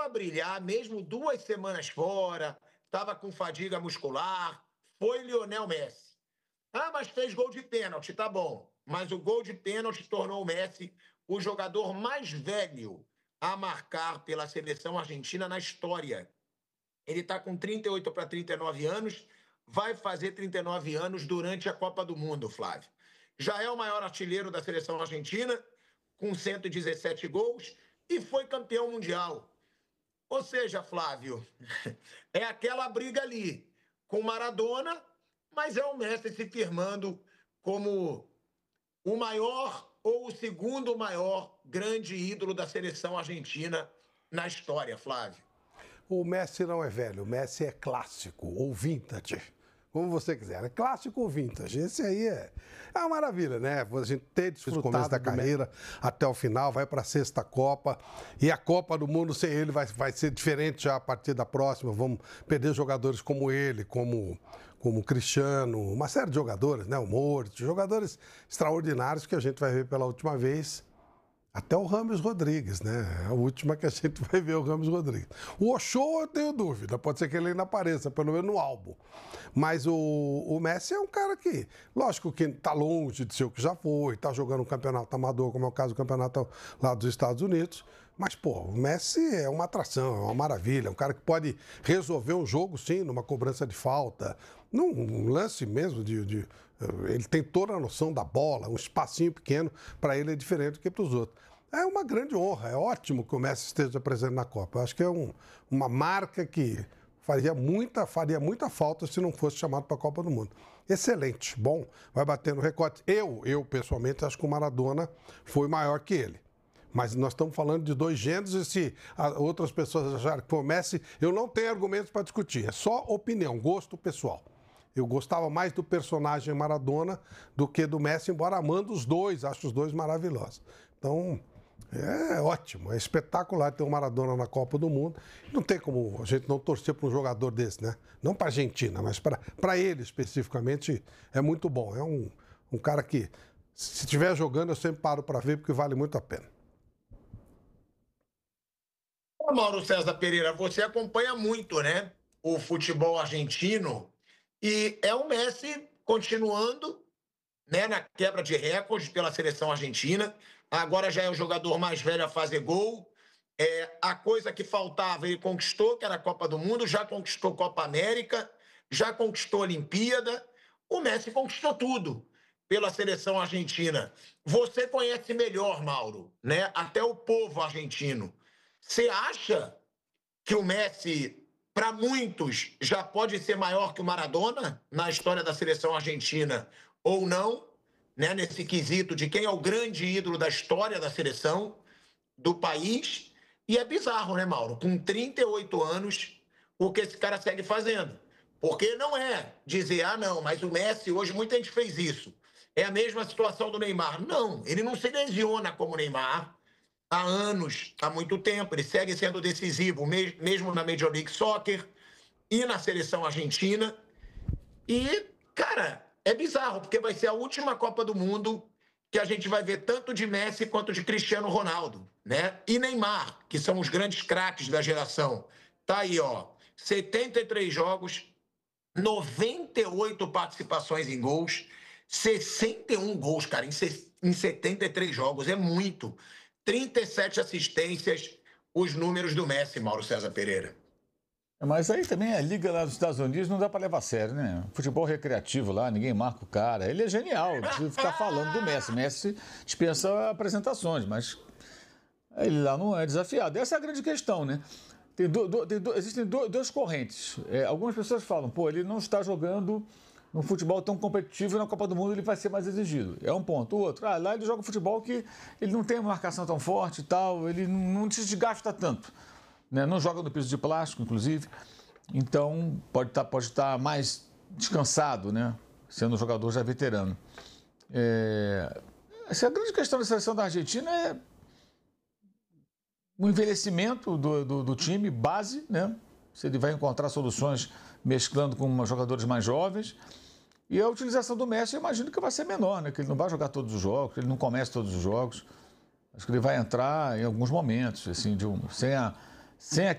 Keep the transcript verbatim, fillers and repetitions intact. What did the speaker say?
brilhar, mesmo duas semanas fora, estava com fadiga muscular, foi Lionel Messi. Ah, mas fez gol de pênalti, tá bom. Mas o gol de pênalti tornou o Messi o jogador mais velho a marcar pela seleção argentina na história. Ele está com trinta e oito para trinta e nove anos, vai fazer trinta e nove anos durante a Copa do Mundo, Flávio. Já é o maior artilheiro da seleção argentina, com cento e dezessete gols, e foi campeão mundial. Ou seja, Flávio, é aquela briga ali com Maradona, mas é o Messi se firmando como o maior ou o segundo maior grande ídolo da seleção argentina na história, Flávio. O Messi não é velho, o Messi é clássico ou vintage, como você quiser. É clássico ou vintage, esse aí é, é uma maravilha, né? A gente ter desfrutado do começo da carreira até o final, vai para a sexta Copa, e a Copa do Mundo sem ele vai, vai ser diferente já a partir da próxima. Vamos perder jogadores como ele, como, como Cristiano, uma série de jogadores, né? O Morte, jogadores extraordinários que a gente vai ver pela última vez. Até o Rames Rodrigues, né? É a última que a gente vai ver o Rames Rodrigues. O Ochoa eu tenho dúvida, pode ser que ele ainda apareça, pelo menos no álbum. Mas o, o Messi é um cara que, lógico que está longe de ser o que já foi, está jogando um campeonato amador, como é o caso do campeonato lá dos Estados Unidos. Mas, pô, o Messi é uma atração, é uma maravilha, é um cara que pode resolver um jogo, sim, numa cobrança de falta, num lance mesmo de... de ele tem toda a noção da bola, um espacinho pequeno, para ele é diferente do que para os outros. É uma grande honra, é ótimo que o Messi esteja presente na Copa. Eu acho que é um, uma marca que faria muita, faria muita falta se não fosse chamado para a Copa do Mundo. Excelente, bom, vai batendo recorde. Eu, eu pessoalmente, acho que o Maradona foi maior que ele. Mas nós estamos falando de dois gêneros e se outras pessoas acharem que foi o Messi, eu não tenho argumentos para discutir, é só opinião, gosto pessoal. Eu gostava mais do personagem Maradona do que do Messi, embora amando os dois, acho os dois maravilhosos. Então, é ótimo, é espetacular ter o Maradona na Copa do Mundo. Não tem como a gente não torcer para um jogador desse, né? Não para a Argentina, mas para ele especificamente, é muito bom. É um, um cara que, se estiver jogando, eu sempre paro para ver, porque vale muito a pena. Ô, Mauro César Pereira, você acompanha muito, né, o futebol argentino. E é o Messi continuando, né, na quebra de recordes pela seleção argentina. Agora já é o jogador mais velho a fazer gol. É, a coisa que faltava ele conquistou, que era a Copa do Mundo, já conquistou Copa América, já conquistou Olimpíada. O Messi conquistou tudo pela seleção argentina. Você conhece melhor, Mauro, né? Até o povo argentino. Você acha que o Messi, para muitos, já pode ser maior que o Maradona na história da seleção argentina ou não, né, nesse quesito de quem é o grande ídolo da história da seleção, do país? E é bizarro, né, Mauro? Com trinta e oito anos, o que esse cara segue fazendo. Porque não é dizer, ah, não, mas o Messi, hoje muita gente fez isso. É a mesma situação do Neymar. Não, ele não se lesiona como o Neymar há anos, há muito tempo. Ele segue sendo decisivo, mesmo na Major League Soccer e na seleção argentina. E, cara, é bizarro, porque vai ser a última Copa do Mundo que a gente vai ver tanto de Messi quanto de Cristiano Ronaldo, né? E Neymar, que são os grandes craques da geração. Tá aí, ó, setenta e três jogos, noventa e oito participações em gols, sessenta e um gols, cara, em setenta e três jogos. É muito. trinta e sete assistências, os números do Messi, Mauro César Pereira. Mas aí também a liga lá dos Estados Unidos não dá para levar a sério, né? Futebol recreativo lá, ninguém marca o cara. Ele é genial, não precisa ficar falando do Messi. Messi dispensa apresentações, mas ele lá não é desafiado. Essa é a grande questão, né? Tem do, do, tem do, existem do, duas correntes. É, algumas pessoas falam, pô, ele não está jogando num futebol tão competitivo e na Copa do Mundo ele vai ser mais exigido. É um ponto. O outro, ah, lá ele joga futebol que ele não tem uma marcação tão forte e tal, ele não se desgasta tanto. Né? Não joga no piso de plástico, inclusive. Então, pode estar pode estar mais descansado, né? Sendo um jogador já veterano. É... Essa é a grande questão da seleção da Argentina, é o envelhecimento do, do, do time, base, né? Se ele vai encontrar soluções mesclando com jogadores mais jovens. E a utilização do Messi, eu imagino que vai ser menor, né? Que ele não vai jogar todos os jogos, que ele não começa todos os jogos. Acho que ele vai entrar em alguns momentos, assim, de um, sem a... Sem